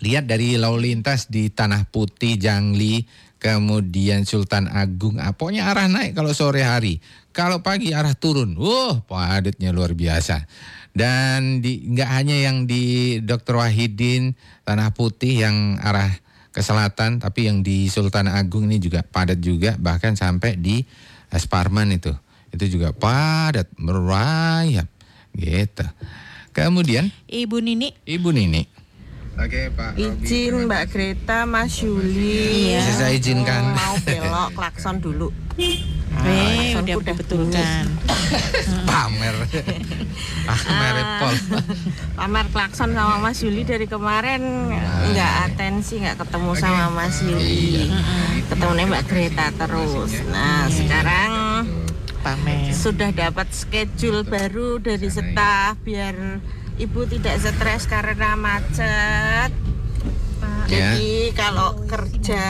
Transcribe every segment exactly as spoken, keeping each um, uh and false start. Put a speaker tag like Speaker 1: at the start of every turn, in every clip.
Speaker 1: lihat dari lalu lintas di Tanah Putih, Jangli, kemudian Sultan Agung, ah, pokoknya arah naik kalau sore hari. Kalau pagi arah turun, wah padatnya luar biasa. Dan di, nggak hanya yang di Doktor Wahidin, Tanah Putih yang arah ke selatan, tapi yang di Sultan Agung ini juga padat juga, bahkan sampai di Sparman itu. Itu juga padat, merayap gitu. Kemudian
Speaker 2: Ibu Nini.
Speaker 1: Ibu Nini. Oke, Pak
Speaker 3: Izin Mbak Greta, Mas Yuli.
Speaker 2: Iya.
Speaker 1: Saya izinkan.
Speaker 3: Mau belok, klakson dulu.
Speaker 2: Eh, udah dibetulkan.
Speaker 1: Pamer. Pamer Pol.
Speaker 3: Pamer klakson sama Mas Yuli dari kemarin nggak atensi, nggak ketemu sama Mas Yuli. Ketemunya Mbak Greta terus. Nah, sekarang
Speaker 2: Pamer.
Speaker 3: sudah dapat schedule baru dari staf biar Ibu tidak stres karena macet. Jadi kalau kerja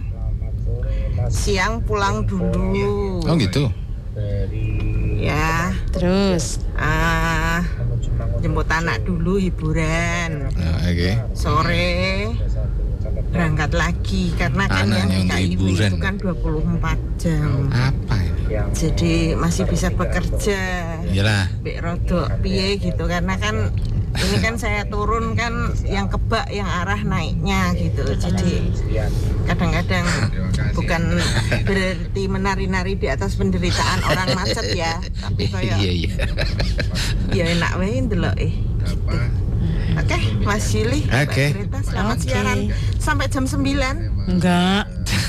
Speaker 3: siang pulang dulu.
Speaker 1: Oh gitu.
Speaker 3: Ya.
Speaker 2: Terus
Speaker 3: Ah, jemput anak dulu hiburan.
Speaker 1: Nah, oke. Okay.
Speaker 3: Sore berangkat lagi karena kan
Speaker 1: Anaknya
Speaker 3: yang
Speaker 1: untuk
Speaker 3: K I W
Speaker 1: hiburan.
Speaker 3: itu kan dua puluh empat jam.
Speaker 1: Apa ini?
Speaker 3: Jadi masih bisa bekerja.
Speaker 1: Iyalah.
Speaker 3: Bek rodok piye gitu karena kan ini kan saya turun kan yang kebak yang arah naiknya gitu. Jadi kadang-kadang bukan berarti menari-nari di atas penderitaan orang macet ya, tapi kayak
Speaker 1: Iya, iya.
Speaker 3: ya enak wae ndelok eh. Gitu. Oke, Mas Yuli, Mbak
Speaker 1: Oke.
Speaker 3: Greta, selamat
Speaker 2: Oke.
Speaker 3: siaran sampai jam sembilan.
Speaker 2: enggak.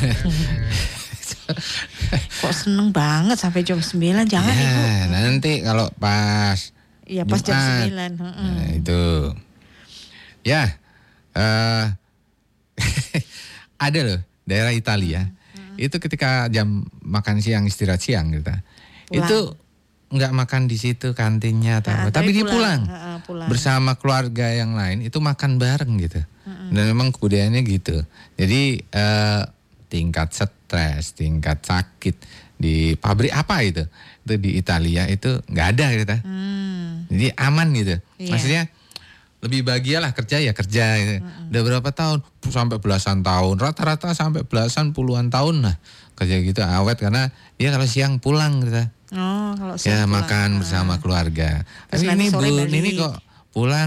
Speaker 2: Kok seneng banget sampai jam sembilan, jangan
Speaker 1: Ya,
Speaker 2: Ibu.
Speaker 1: nanti kalau pas
Speaker 2: Iya, pas jam
Speaker 1: Jumat.
Speaker 2: sembilan. heeh.
Speaker 1: Nah, itu. Ya. eh ada loh daerah Italia. Itu ketika jam makan siang, istirahat siang gitu.
Speaker 2: Pulang.
Speaker 1: Itu nggak makan di situ kantinnya atau
Speaker 2: Nah,
Speaker 1: apa, tapi dia pulang.
Speaker 2: Heeh, pulang.
Speaker 1: Bersama keluarga yang lain itu makan bareng gitu. Dan memang kebudayaannya gitu. Jadi eh, tingkat stres, tingkat sakit di pabrik apa itu, itu di Italia itu nggak ada gitu.
Speaker 2: Hmm.
Speaker 1: Jadi aman gitu.
Speaker 2: Iya.
Speaker 1: Maksudnya lebih bahagialah kerja ya kerja gitu. Udah berapa tahun? Sampai belasan tahun. Rata-rata sampai belasan puluhan tahun lah kerja gitu awet karena dia kalau siang pulang gitu.
Speaker 2: Oh, kalau
Speaker 1: Ya
Speaker 2: siang pulang.
Speaker 1: makan
Speaker 2: Ah.
Speaker 1: bersama keluarga.
Speaker 2: Terus
Speaker 1: Tapi
Speaker 2: nanti
Speaker 1: ini Bu
Speaker 2: sore balik.
Speaker 1: ini kok pulang